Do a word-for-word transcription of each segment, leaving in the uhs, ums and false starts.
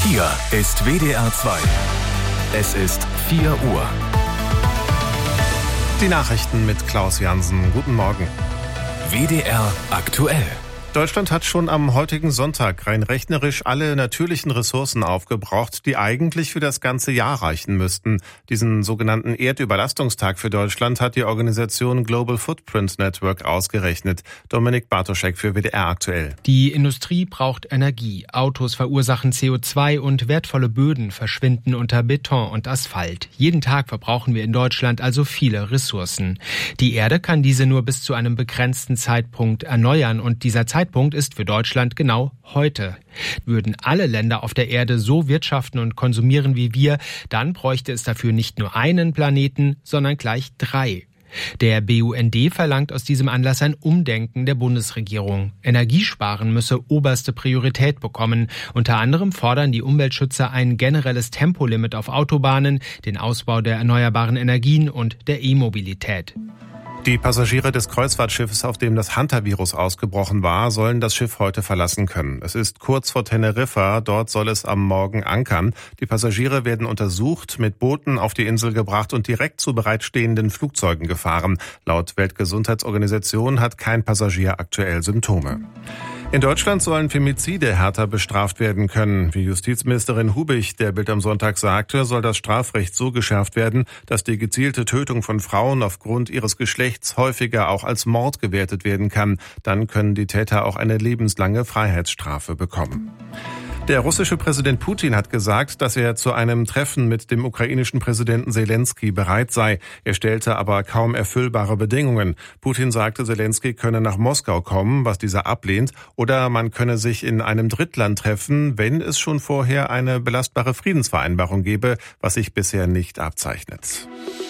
Hier ist W D R zwei. Es ist vier Uhr. Die Nachrichten mit Klaus Jansen. Guten Morgen. W D R aktuell. Deutschland hat schon am heutigen Sonntag rein rechnerisch alle natürlichen Ressourcen aufgebraucht, die eigentlich für das ganze Jahr reichen müssten. Diesen sogenannten Erdüberlastungstag für Deutschland hat die Organisation Global Footprint Network ausgerechnet. Dominik Bartoschek für W D R aktuell. Die Industrie braucht Energie. Autos verursachen C O zwei und wertvolle Böden verschwinden unter Beton und Asphalt. Jeden Tag verbrauchen wir in Deutschland also viele Ressourcen. Die Erde kann diese nur bis zu einem begrenzten Zeitpunkt erneuern und dieser Zeitpunkt Zeitpunkt ist für Deutschland genau heute. Würden alle Länder auf der Erde so wirtschaften und konsumieren wie wir, dann bräuchte es dafür nicht nur einen Planeten, sondern gleich drei. Der B U N D verlangt aus diesem Anlass ein Umdenken der Bundesregierung. Energiesparen müsse oberste Priorität bekommen. Unter anderem fordern die Umweltschützer ein generelles Tempolimit auf Autobahnen, den Ausbau der erneuerbaren Energien und der E-Mobilität. Die Passagiere des Kreuzfahrtschiffes, auf dem das Hantavirus ausgebrochen war, sollen das Schiff heute verlassen können. Es ist kurz vor Teneriffa, dort soll es am Morgen ankern. Die Passagiere werden untersucht, mit Booten auf die Insel gebracht und direkt zu bereitstehenden Flugzeugen gefahren. Laut Weltgesundheitsorganisation hat kein Passagier aktuell Symptome. In Deutschland sollen Femizide härter bestraft werden können. Wie Justizministerin Hubich der Bild am Sonntag sagte, soll das Strafrecht so geschärft werden, dass die gezielte Tötung von Frauen aufgrund ihres Geschlechts häufiger auch als Mord gewertet werden kann. Dann können die Täter auch eine lebenslange Freiheitsstrafe bekommen. Der russische Präsident Putin hat gesagt, dass er zu einem Treffen mit dem ukrainischen Präsidenten Selenskyj bereit sei. Er stellte aber kaum erfüllbare Bedingungen. Putin sagte, Selenskyj könne nach Moskau kommen, was dieser ablehnt, oder man könne sich in einem Drittland treffen, wenn es schon vorher eine belastbare Friedensvereinbarung gebe, was sich bisher nicht abzeichnet.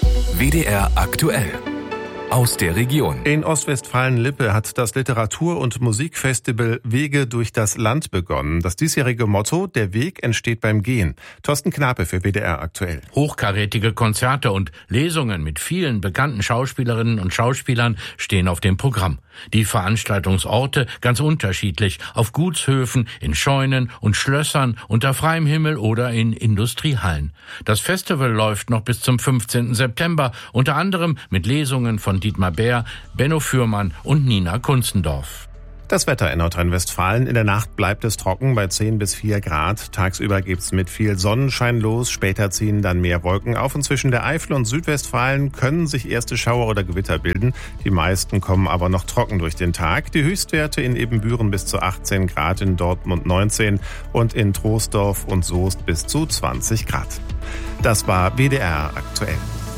W D R aktuell. Aus der Region. In Ostwestfalen-Lippe hat das Literatur- und Musikfestival Wege durch das Land begonnen. Das diesjährige Motto: Der Weg entsteht beim Gehen. Thorsten Knape für W D R aktuell. Hochkarätige Konzerte und Lesungen mit vielen bekannten Schauspielerinnen und Schauspielern stehen auf dem Programm. Die Veranstaltungsorte ganz unterschiedlich, auf Gutshöfen, in Scheunen und Schlössern, unter freiem Himmel oder in Industriehallen. Das Festival läuft noch bis zum fünfzehnten September, unter anderem mit Lesungen von Dietmar Bär, Benno Fürmann und Nina Kunzendorf. Das Wetter in Nordrhein-Westfalen. In der Nacht bleibt es trocken bei zehn bis vier Grad. Tagsüber gibt's mit viel Sonnenschein los. Später ziehen dann mehr Wolken auf und zwischen der Eifel und Südwestfalen können sich erste Schauer oder Gewitter bilden. Die meisten kommen aber noch trocken durch den Tag. Die Höchstwerte in Ebenbüren bis zu achtzehn Grad, in Dortmund neunzehn und in Troisdorf und Soest bis zu zwanzig Grad. Das war W D R aktuell.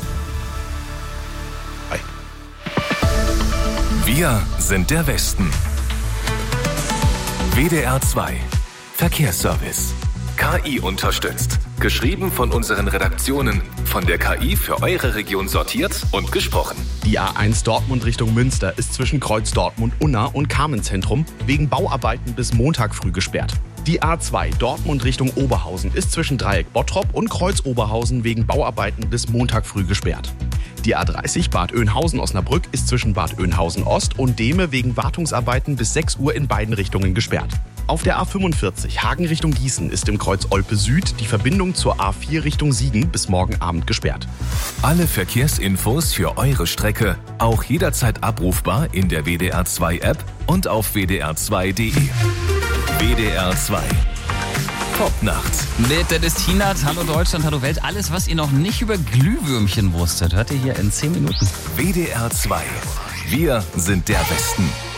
Hi. Wir sind der Westen. W D R zwei. Verkehrsservice. K I unterstützt. Geschrieben von unseren Redaktionen. Von der K I für eure Region sortiert und gesprochen. Die A eins Dortmund Richtung Münster ist zwischen Kreuz Dortmund-Unna und Carmenzentrum wegen Bauarbeiten bis Montag früh gesperrt. Die A zwei Dortmund Richtung Oberhausen ist zwischen Dreieck Bottrop und Kreuz Oberhausen wegen Bauarbeiten bis Montag früh gesperrt. Die A dreißig Bad Oeynhausen-Osnabrück ist zwischen Bad Oeynhausen-Ost und Dehme wegen Wartungsarbeiten bis sechs Uhr in beiden Richtungen gesperrt. Auf der A fünfundvierzig Hagen Richtung Gießen ist im Kreuz Olpe Süd die Verbindung zur A vier Richtung Siegen bis morgen Abend gesperrt. Alle Verkehrsinfos für eure Strecke auch jederzeit abrufbar in der W D R zwei App und auf w d r zwei punkt d e. W D R zwei. Popnacht. Mit Dennis Tienert, hallo Deutschland, hallo Welt. Alles, was ihr noch nicht über Glühwürmchen wusstet, hört ihr hier in zehn Minuten. W D R zwei. Wir sind der Westen.